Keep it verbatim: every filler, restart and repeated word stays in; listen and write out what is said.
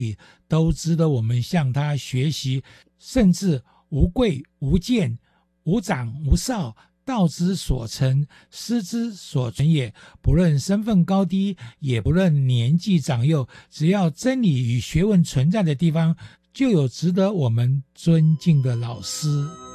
都值得我们向他学习。甚至无贵无贱，无长无少，道之所成，师之所存也。不论身份高低，也不论年纪长幼，只要真理与学问存在的地方，就有值得我们尊敬的老师。